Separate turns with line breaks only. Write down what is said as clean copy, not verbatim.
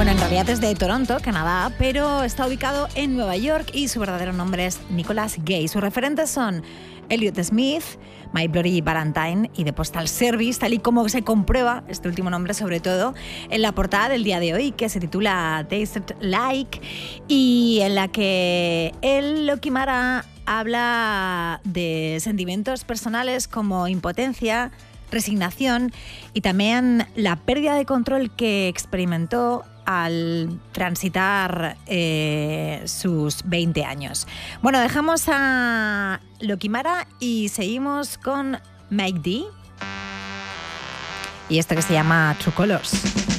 Bueno, en realidad es de Toronto, Canadá, pero está ubicado en Nueva York y su verdadero nombre es Nicholas Gay. Sus referentes son Elliott Smith, My Bloody Valentine y The Postal Service, tal y como se comprueba, este último nombre sobre todo, en la portada del día de hoy, que se titula Tasted Like, y en la que el Lokimara habla de sentimientos personales como impotencia, resignación y también la pérdida de control que experimentó al transitar sus 20 años. Bueno, dejamos a Lokimara y seguimos con Mike D y esto que se llama True Colors.